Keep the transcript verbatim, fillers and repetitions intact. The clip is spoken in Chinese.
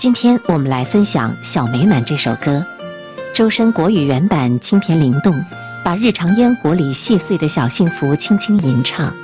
今天我们来分享《小美满》这首歌，周深国语原版清甜灵动，把日常烟火里细碎的小幸福轻轻吟唱。